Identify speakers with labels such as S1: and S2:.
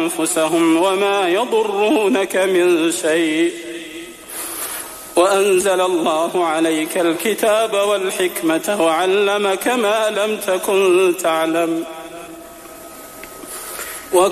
S1: أنفسهم وما يضرونك من شيء، وأنزل الله عليك الكتاب والحكمة وعلمك ما لم تكن تعلم